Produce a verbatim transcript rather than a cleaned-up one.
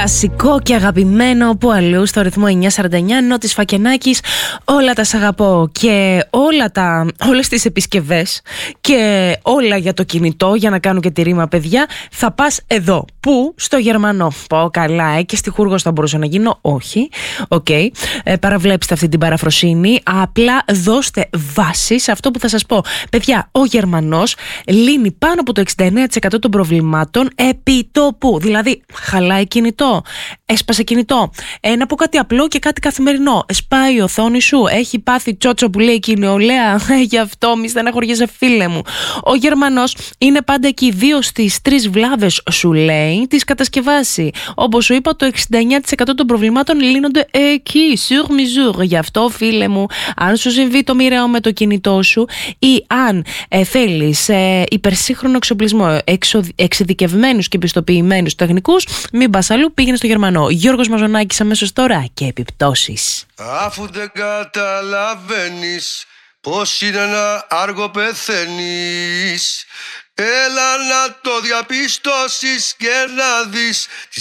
Κλασικό και αγαπημένο που αλλού στο ρυθμό εννιά σαράντα εννιά, Νότης Φακενάκης, όλα τα σ' αγαπώ και όλα τα, όλες τις επισκευές και όλα για το κινητό, για να κάνω και τη ρήμα παιδιά, θα πας εδώ. Πού? Στο Γερμανό. Πω καλά, ε, και στη Χούργος θα μπορούσα να γίνω. Όχι, οκ, okay. ε, παραβλέψτε αυτή την παραφροσύνη. Απλά δώστε βάση σε αυτό που θα σας πω. Παιδιά, ο Γερμανός λύνει πάνω από το εξήντα εννέα τοις εκατό των προβλημάτων επί τόπου. Δηλαδή, χαλάει κινητό, έσπασε κινητό. Ε, να πω κάτι απλό και κάτι καθημερινό. Σπάει η οθόνη σου, έχει πάθει τσότσο που λέει και η νεολαία. Γι' αυτό μη στεναχωριέσαι, φίλε μου. Ο Γερμανός είναι πάντα εκεί. Δύο στις τρεις βλάβες σου λέει τις κατασκευάσει. Όπως σου είπα, το εξήντα εννέα τοις εκατό των προβλημάτων λύνονται εκεί, sur mesure. Γι' αυτό, φίλε μου, αν σου συμβεί το μοιραίο με το κινητό σου ή αν ε, θέλεις ε, υπερσύγχρονο εξοπλισμό, εξο, εξειδικευμένους και πιστοποιημένους τεχνικούς, μην πας αλλού, πήγαινε στο Γερμανό. Γιώργος Μαζονάκης αμέσως τώρα και επιπτώσεις. Αφού δεν καταλαβαίνεις πως είναι ένα άργο πεθαίνεις, έλα να το διαπιστώσεις και να δεις